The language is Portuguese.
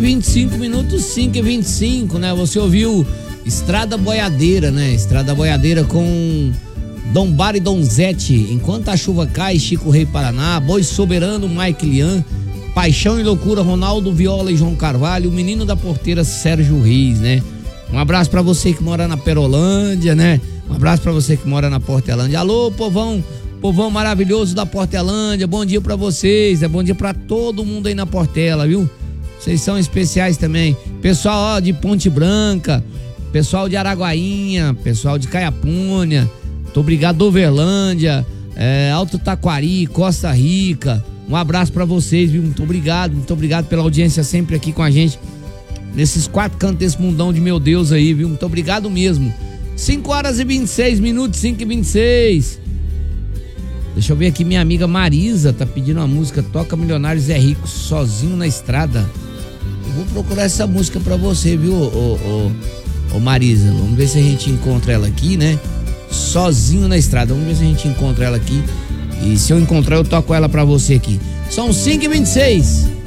25 minutos, 5h25, né? Você ouviu Estrada Boiadeira, né? Estrada Boiadeira com Dom Bar e Donzete, Enquanto a Chuva Cai, Chico Rei Paraná, Boi Soberano, Mike Lian, Paixão e Loucura, Ronaldo Viola e João Carvalho, o Menino da Porteira, Sérgio Reis, né? Um abraço pra você que mora na Perolândia, né? Um abraço pra você que mora na Portelândia. Alô, povão maravilhoso da Portelândia, bom dia pra vocês, bom dia pra todo mundo aí na Portela, viu? Vocês são especiais também. Pessoal de Ponte Branca, pessoal de Araguainha, pessoal de Caiapônia, muito obrigado, Overlândia, Alto Taquari, Costa Rica. Um abraço pra vocês, viu? Muito obrigado pela audiência sempre aqui com a gente, nesses 4 cantos desse mundão de meu Deus aí, viu? Muito obrigado mesmo. 5h26, 5h26. Deixa eu ver aqui, minha amiga Marisa tá pedindo uma música, Toca Milionário Zé Rico, Sozinho na Estrada. Eu vou procurar essa música pra você, viu, ô Marisa? Vamos ver se a gente encontra ela aqui, né? Sozinho na Estrada, vamos ver se a gente encontra ela aqui. E se eu encontrar, eu toco ela pra você aqui. São 5h26.